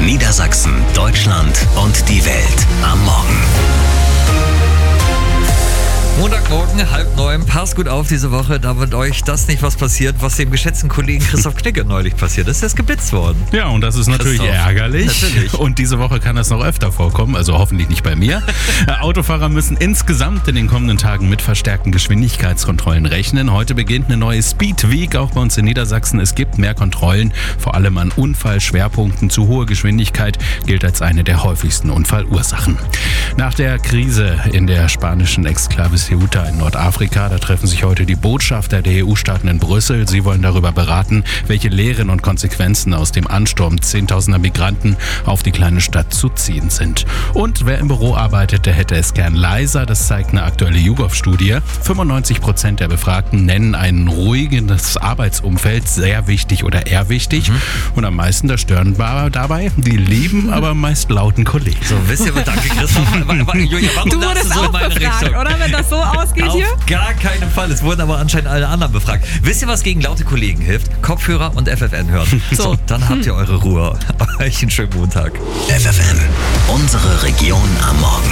Niedersachsen, Deutschland und die Welt am Morgen. Montagmorgen, 8:30. Passt gut auf diese Woche, damit euch das nicht was passiert, was dem geschätzten Kollegen Christoph Knigge neulich passiert ist. Der ist geblitzt worden. Ja, und das ist natürlich ärgerlich. Natürlich. Und diese Woche kann das noch öfter vorkommen, also hoffentlich nicht bei mir. Autofahrer müssen insgesamt in den kommenden Tagen mit verstärkten Geschwindigkeitskontrollen rechnen. Heute beginnt eine neue Speed Week, auch bei uns in Niedersachsen. Es gibt mehr Kontrollen, vor allem an Unfallschwerpunkten. Zu hohe Geschwindigkeit gilt als eine der häufigsten Unfallursachen. Nach der Krise in der spanischen Exklave Ceuta in Nordafrika, da treffen sich heute die Botschafter der EU-Staaten in Brüssel. Sie wollen darüber beraten, welche Lehren und Konsequenzen aus dem Ansturm Zehntausender Migranten auf die kleine Stadt zu ziehen sind. Und wer im Büro arbeitet, der hätte es gern leiser. Das zeigt eine aktuelle YouGov-Studie. 95% der Befragten nennen ein ruhiges Arbeitsumfeld sehr wichtig oder eher wichtig. Und am meisten das stören dabei die lieben, aber meist lauten Kollegen. So, wisst ihr, danke Christoph. Julia, warum Du darfst wurdest so in auch meine befragt, Richtung? oder? Wenn das so ausgeht hier? Auf gar keinen Fall. Es wurden aber anscheinend alle anderen befragt. Wisst ihr, was gegen laute Kollegen hilft? Kopfhörer und FFN hören. So, dann habt ihr eure Ruhe. Euch einen schönen Montag. FFN, unsere Region am Morgen.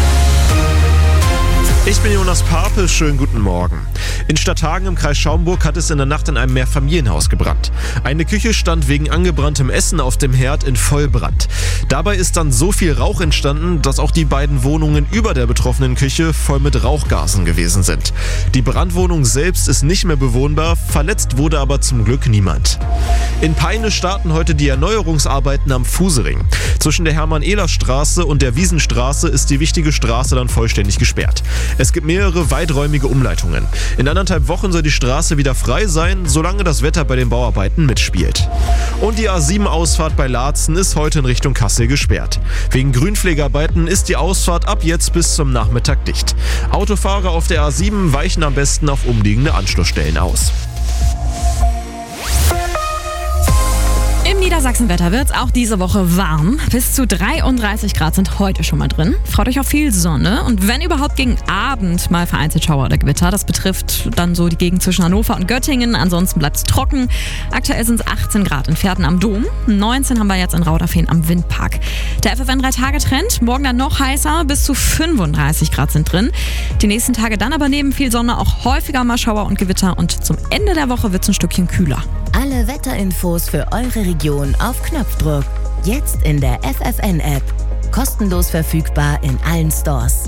Ich bin Jonas Pape, schönen guten Morgen. In Stadthagen im Kreis Schaumburg hat es in der Nacht in einem Mehrfamilienhaus gebrannt. Eine Küche stand wegen angebranntem Essen auf dem Herd in Vollbrand. Dabei ist dann so viel Rauch entstanden, dass auch die beiden Wohnungen über der betroffenen Küche voll mit Rauchgasen gewesen sind. Die Brandwohnung selbst ist nicht mehr bewohnbar, verletzt wurde aber zum Glück niemand. In Peine starten heute die Erneuerungsarbeiten am Fusering. Zwischen der Hermann-Ehler-Straße und der Wiesenstraße ist die wichtige Straße dann vollständig gesperrt. Es gibt mehrere weiträumige Umleitungen. In 1,5 Wochen soll die Straße wieder frei sein, solange das Wetter bei den Bauarbeiten mitspielt. Und die A7-Ausfahrt bei Laatzen ist heute in Richtung Kassel gesperrt. Wegen Grünpflegearbeiten ist die Ausfahrt ab jetzt bis zum Nachmittag dicht. Autofahrer auf der A7 weichen am besten auf umliegende Anschlussstellen aus. Im Niedersachsenwetter wird es auch diese Woche warm. Bis zu 33 Grad sind heute schon mal drin. Freut euch auf viel Sonne und wenn überhaupt gegen Abend mal vereinzelt Schauer oder Gewitter. Das betrifft dann so die Gegend zwischen Hannover und Göttingen. Ansonsten bleibt es trocken. Aktuell sind es 18 Grad in Pferden am Dom. 19 haben wir jetzt in Rauderfehn am Windpark. Der FFN 3-Tage-Trend. Morgen dann noch heißer. Bis zu 35 Grad sind drin. Die nächsten Tage dann aber neben viel Sonne auch häufiger mal Schauer und Gewitter. Und zum Ende der Woche wird es ein Stückchen kühler. Alle Wetterinfos für eure Region auf Knopfdruck. Jetzt in der FFN-App. Kostenlos verfügbar in allen Stores.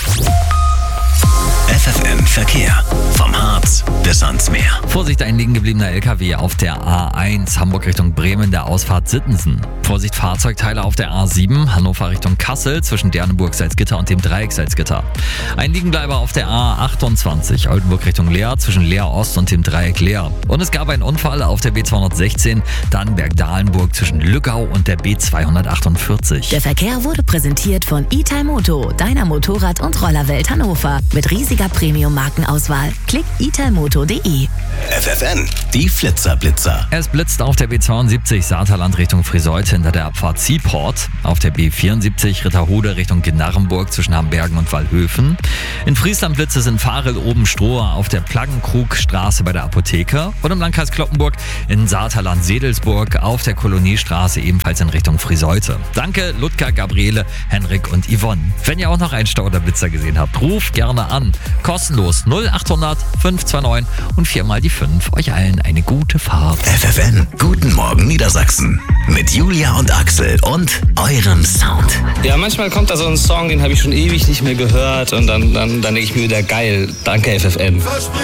FFN Verkehr. Vom Harz bis ans Meer. Vorsicht, ein liegen gebliebener LKW auf der A1 Hamburg Richtung Bremen, der Ausfahrt Sittensen. Vorsicht, Fahrzeugteile auf der A7 Hannover Richtung Kassel zwischen Derneburg-Salzgitter und dem Dreieck Salzgitter. Ein Liegenbleiber auf der A28 Oldenburg Richtung Leer zwischen Leer Ost und dem Dreieck Leer. Und es gab einen Unfall auf der B216 Dannenberg-Dahlenburg zwischen Lückau und der B248. Der Verkehr wurde präsentiert von Italmoto, deiner Motorrad- und Rollerwelt Hannover. Mit riesiger Premium-Markenauswahl. Klick italmoto.de. FFN, die Flitzerblitzer. Es blitzt auf der B72 Saterland Richtung Friseute hinter der Abfahrt Seaport, auf der B74 Ritterhude Richtung Gnarrenburg zwischen Hambergen und Wallhöfen. In Friesland blitzt es in Varel oben Strohe auf der Plaggenkrugstraße bei der Apotheke und im Landkreis Cloppenburg in Saterland Sedelsburg auf der Koloniestraße ebenfalls in Richtung Friseute. Danke Ludger, Gabriele, Henrik und Yvonne. Wenn ihr auch noch einen Stau oder Blitzer gesehen habt, ruft gerne an. Kostenlos 0800 529 und 4 die 5. Euch allen eine gute Fahrt. FFN, guten Morgen Niedersachsen. Mit Julia und Axel und eurem Sound. Ja, manchmal kommt da so ein Song, den habe ich schon ewig nicht mehr gehört und dann denke ich mir wieder, geil, danke FFN.